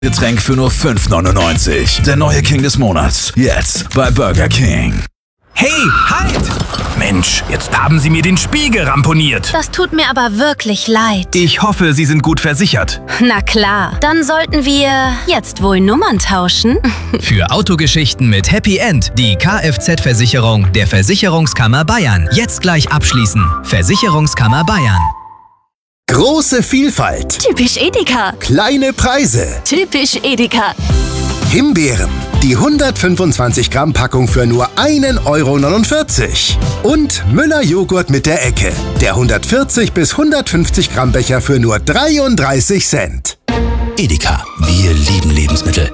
Getränk für nur 5,99. Der neue King des Monats. Jetzt bei Burger King. Hey, halt! Mensch, jetzt haben Sie mir den Spiegel ramponiert. Das tut mir aber wirklich leid. Ich hoffe, Sie sind gut versichert. Na klar, dann sollten wir jetzt wohl Nummern tauschen. Für Autogeschichten mit Happy End die Kfz-Versicherung der Versicherungskammer Bayern. Jetzt gleich abschließen. Versicherungskammer Bayern. Große Vielfalt. Typisch Edeka. Kleine Preise. Typisch Edeka. Himbeeren. Die 125 Gramm Packung für nur 1,49 €. Und Müller Joghurt mit der Ecke. Der 140 bis 150 Gramm Becher für nur 33 Cent. Edeka, wir lieben Lebensmittel.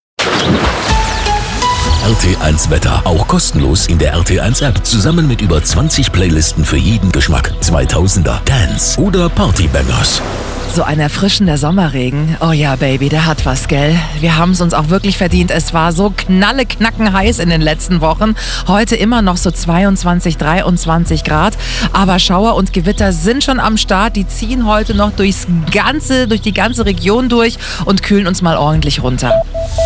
RT1 Wetter, auch kostenlos in der RT1 App. Zusammen mit über 20 Playlisten für jeden Geschmack. 2000er, Dance oder Partybangers. So ein erfrischender Sommerregen. Oh ja, Baby, der hat was, gell? Wir haben es uns auch wirklich verdient. Es war so knackenheiß in den letzten Wochen. Heute immer noch so 22, 23 Grad. Aber Schauer und Gewitter sind schon am Start. Die ziehen heute noch durch die ganze Region durch und kühlen uns mal ordentlich runter.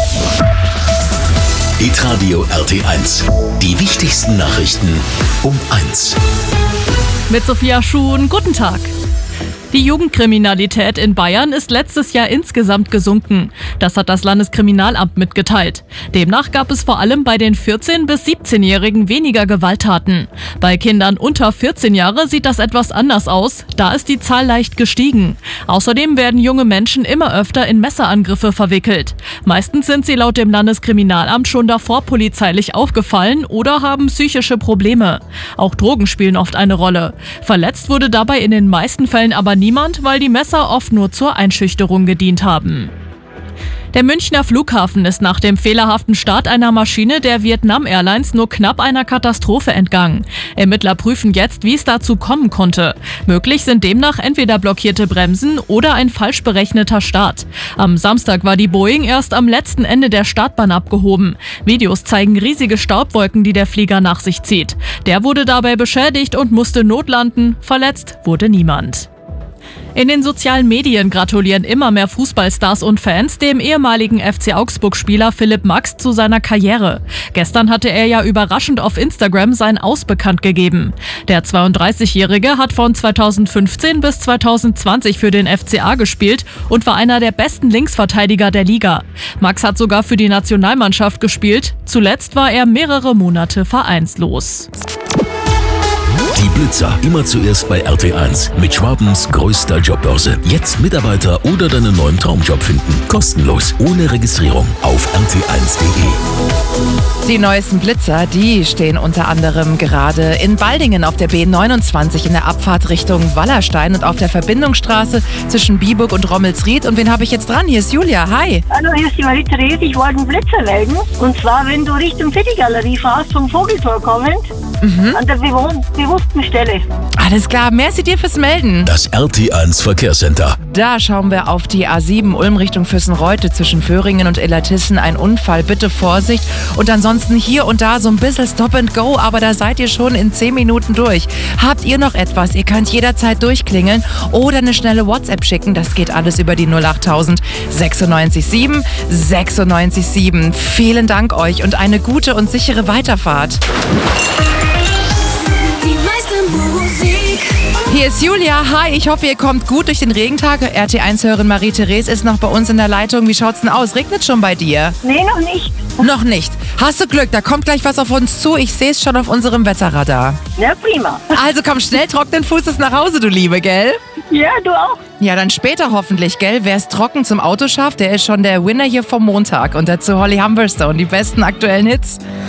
Hitradio RT1. Die wichtigsten Nachrichten um 1. Mit Sophia Schuhn, guten Tag. Die Jugendkriminalität in Bayern ist letztes Jahr insgesamt gesunken. Das hat das Landeskriminalamt mitgeteilt. Demnach gab es vor allem bei den 14- bis 17-Jährigen weniger Gewalttaten. Bei Kindern unter 14 Jahre sieht das etwas anders aus. Da ist die Zahl leicht gestiegen. Außerdem werden junge Menschen immer öfter in Messerangriffe verwickelt. Meistens sind sie laut dem Landeskriminalamt schon davor polizeilich aufgefallen oder haben psychische Probleme. Auch Drogen spielen oft eine Rolle. Verletzt wurde dabei in den meisten Fällen aber niemand, weil die Messer oft nur zur Einschüchterung gedient haben. Der Münchner Flughafen ist nach dem fehlerhaften Start einer Maschine der Vietnam Airlines nur knapp einer Katastrophe entgangen. Ermittler prüfen jetzt, wie es dazu kommen konnte. Möglich sind demnach entweder blockierte Bremsen oder ein falsch berechneter Start. Am Samstag war die Boeing erst am letzten Ende der Startbahn abgehoben. Videos zeigen riesige Staubwolken, die der Flieger nach sich zieht. Der wurde dabei beschädigt und musste notlanden. Verletzt wurde niemand. In den sozialen Medien gratulieren immer mehr Fußballstars und Fans dem ehemaligen FC Augsburg-Spieler Philipp Max zu seiner Karriere. Gestern hatte er ja überraschend auf Instagram sein Aus bekannt gegeben. Der 32-Jährige hat von 2015 bis 2020 für den FCA gespielt und war einer der besten Linksverteidiger der Liga. Max hat sogar für die Nationalmannschaft gespielt. Zuletzt war er mehrere Monate vereinslos. Die Blitzer, immer zuerst bei RT1 mit Schwabens größter Jobbörse. Jetzt Mitarbeiter oder deinen neuen Traumjob finden. Kostenlos, ohne Registrierung auf rt1.de. Die neuesten Blitzer, die stehen unter anderem gerade in Baldingen auf der B29 in der Abfahrt Richtung Wallerstein und auf der Verbindungsstraße zwischen Biburg und Rommelsried. Und wen habe ich jetzt dran? Hier ist Julia. Hi. Hallo, hier ist die Marie-Therese. Ich wollte einen Blitzer melden. Und zwar, wenn du Richtung City-Galerie fährst, vom Vogeltor kommend, an der bewussten Stelle. Alles klar, merci dir fürs Melden. Das RT1 Verkehrscenter. Da schauen wir auf die A7 Ulm Richtung Füssenreute zwischen Föhringen und Illertissen. Ein Unfall, bitte Vorsicht. Und ansonsten hier und da so ein bisschen Stop and Go, aber da seid ihr schon in 10 Minuten durch. Habt ihr noch etwas? Ihr könnt jederzeit durchklingeln oder eine schnelle WhatsApp schicken. Das geht alles über die 08000 96 7 96 7. Vielen Dank euch und eine gute und sichere Weiterfahrt. Hier ist Julia. Hi, ich hoffe, ihr kommt gut durch den Regentag. RT1-Hörerin Marie-Therese ist noch bei uns in der Leitung. Wie schaut's denn aus? Regnet schon bei dir? Nee, noch nicht. Noch nicht. Hast du Glück, da kommt gleich was auf uns zu. Ich sehe es schon auf unserem Wetterradar. Ja, prima. Also komm schnell, trocknen Fußes nach Hause, du Liebe, gell? Ja, du auch. Ja, dann später hoffentlich, gell? Wer es trocken zum Auto schafft, der ist schon der Winner hier vom Montag. Und dazu Holly Humberstone, die besten aktuellen Hits.